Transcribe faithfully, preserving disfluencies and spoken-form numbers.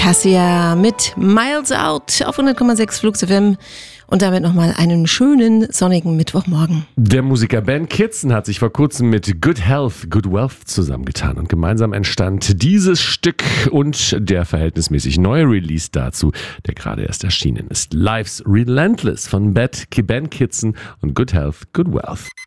Cassia mit Miles Out auf hundert Komma sechs Flux F M und damit nochmal einen schönen sonnigen Mittwochmorgen. Der Musiker Ben Kitson hat sich vor kurzem mit Good Health, Good Wealth zusammengetan und gemeinsam entstand dieses Stück und der verhältnismäßig neue Release dazu, der gerade erst erschienen ist. Life's Relentless von Ben Kitson und Good Health, Good Wealth.